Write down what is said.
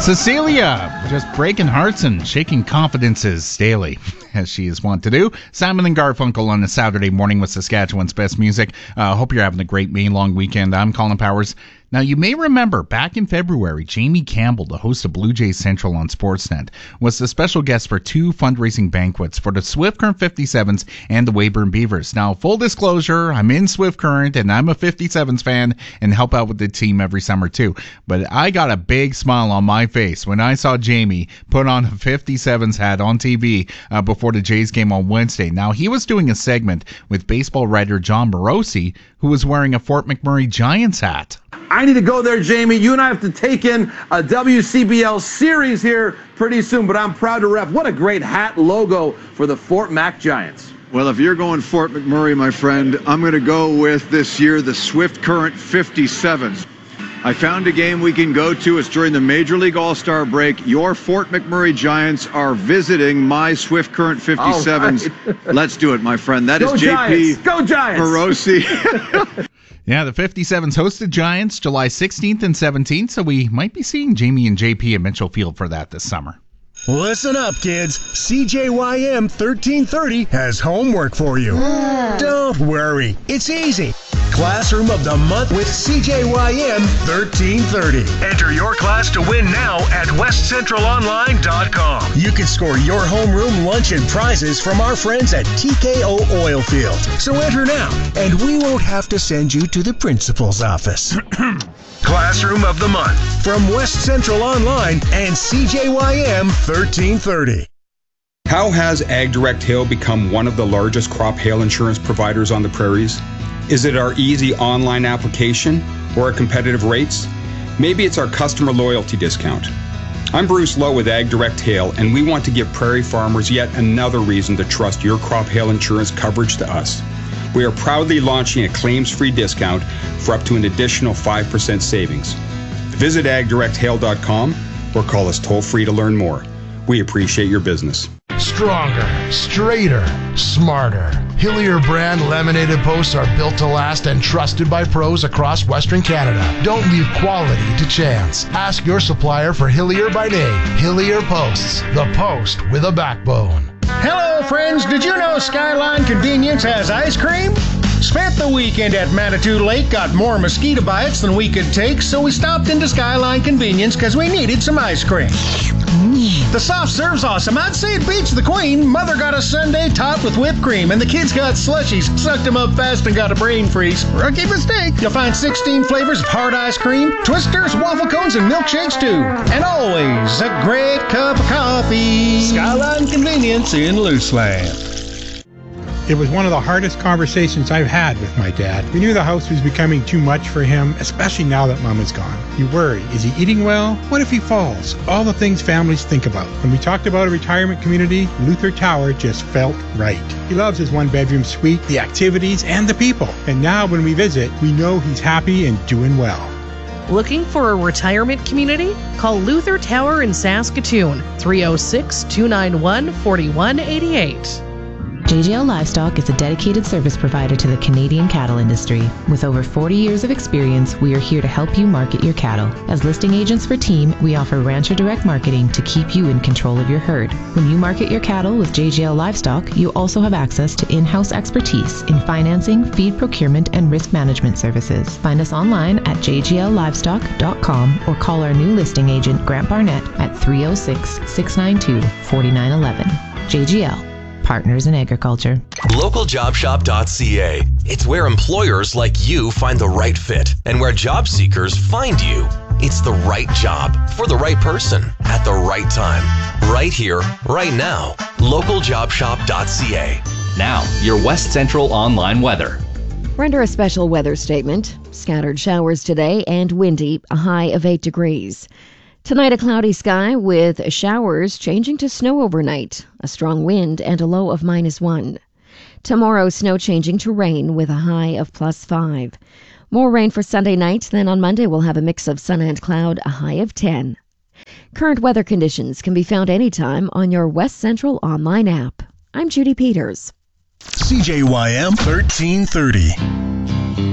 Cecilia, just breaking hearts and shaking confidences daily, as she is wont to do. Simon and Garfunkel on a Saturday morning with Saskatchewan's best music. Hope you're having a great May long weekend. I'm Colin Powers. Now, you may remember back in February, Jamie Campbell, the host of Blue Jays Central on Sportsnet, was the special guest for two fundraising banquets for the Swift Current 57s and the Weyburn Beavers. Now, full disclosure, I'm in Swift Current and I'm a 57s fan and help out with the team every summer too. But I got a big smile on my face when I saw Jamie put on a 57s hat on TV before the Jays game on Wednesday. Now, he was doing a segment with baseball writer John Morosi, who was wearing a Fort McMurray Giants hat. I need to go there, Jamie. You and I have to take in a WCBL series here pretty soon, but I'm proud to rep. What a great hat logo for the Fort Mac Giants. Well, if you're going Fort McMurray, my friend, I'm going to go with this year the Swift Current 57s. I found a game we can go to. It's during the Major League All-Star break. Your Fort McMurray Giants are visiting my Swift Current 57s. Right. Let's do it, my friend. That go is Giants. JP Go Giants. Morosi. Yeah, the 57s hosted Giants July 16th and 17th, so we might be seeing Jamie and JP at Mitchell Field for that this summer. Listen up, kids. CJYM 1330 has homework for you. Don't worry. It's easy. Classroom of the Month with CJYM 1330. Enter your class to win now at westcentralonline.com. You can score your homeroom lunch and prizes from our friends at TKO Oilfield. So enter now, and we won't have to send you to the principal's office. Classroom of the Month from West Central Online and CJYM 1330. How has AgDirect Hail become one of the largest crop hail insurance providers on the prairies? Is it our easy online application or our competitive rates? Maybe it's our customer loyalty discount. I'm Bruce Lowe with AgDirect Hail, and we want to give prairie farmers yet another reason to trust your crop hail insurance coverage to us. We are proudly launching a claims-free discount for up to an additional 5% savings. Visit agdirecthail.com or call us toll-free to learn more. We appreciate your business. Stronger, straighter, smarter. Hillier brand laminated posts are built to last and trusted by pros across Western Canada. Don't leave quality to chance. Ask your supplier for Hillier by name. Hillier Posts, the post with a backbone. Hello, friends. Did you know Skyline Convenience has ice cream? Spent the weekend at Manitou Lake, got more mosquito bites than we could take, so we stopped into Skyline Convenience because we needed some ice cream. The soft serve's awesome. I'd say it beats the Queen. Mother got a sundae topped with whipped cream, and the kids got slushies, sucked them up fast and got a brain freeze. Rookie mistake. You'll find 16 flavors of hard ice cream, twisters, waffle cones, and milkshakes too. And always a great cup of coffee. Skyline Convenience in Luceland. It was one of the hardest conversations I've had with my dad. We knew the house was becoming too much for him, especially now that Mom is gone. You worry, is he eating well? What if he falls? All the things families think about. When we talked about a retirement community, Luther Tower just felt right. He loves his one-bedroom suite, the activities, and the people. And now when we visit, we know he's happy and doing well. Looking for a retirement community? Call Luther Tower in Saskatoon, 306-291-4188. JGL Livestock is a dedicated service provider to the Canadian cattle industry. With over 40 years of experience, we are here to help you market your cattle. As listing agents for Team, we offer Rancher Direct Marketing to keep you in control of your herd. When you market your cattle with JGL Livestock, you also have access to in-house expertise in financing, feed procurement, and risk management services. Find us online at jgllivestock.com or call our new listing agent, Grant Barnett, at 306-692-4911. JGL. Partners in Agriculture. LocalJobShop.ca. It's where employers like you find the right fit and where job seekers find you. It's the right job for the right person at the right time. Right here, right now. LocalJobShop.ca. Now, your West Central online weather. We're under a special weather statement. Scattered showers today and windy, a high of 8 degrees. Tonight, a cloudy sky with showers changing to snow overnight, a strong wind, and a low of -1. Tomorrow, snow changing to rain with a high of +5. More rain for Sunday night, then on Monday we'll have a mix of sun and cloud, a high of 10. Current weather conditions can be found anytime on your West Central online app. I'm Judy Peters. CJYM 1330.